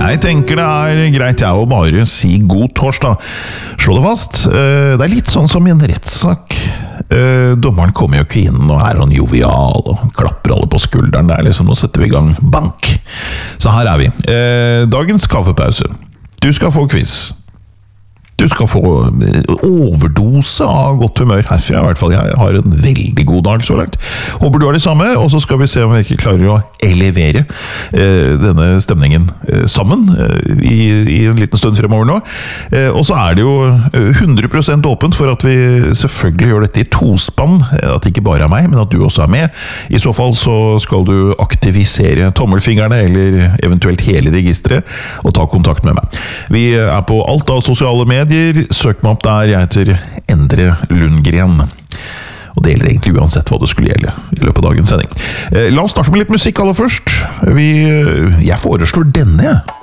Jeg tenker det greit å bare si god torsdag. Slå det fast. Det litt sånn som i en rettssak. Dommeren kommer jo ikke inn og sånn jovial og klapper alle på skulderen. Det liksom, nå setter vi i gang bank. Så her vi. Dagens kaffepause. Du skal få quiz. Du skal få overdose av godt humør herfra, i hvert fall. Jeg har en veldig god dag så langt. Håper du har det samme, og så skal vi se om vi ikke klarer å elevere denne stemningen sammen i en liten stund fremover nå. Og så det jo 100% åpent for at vi selvfølgelig gjør dette i tospann, at det ikke bare meg, men at du også med. I så fall så skal du aktivisere tommelfingrene, eller eventuelt hele registeret, og ta kontakt med meg. Vi på alt av sosiale medier. Søk meg opp der, jeg heter Endre Lundgren. Og det gjelder egentlig uansett hva det skulle gjelde i løpet av dagens sending. La oss starte med litt musikk aller først. Jeg foreslår denne.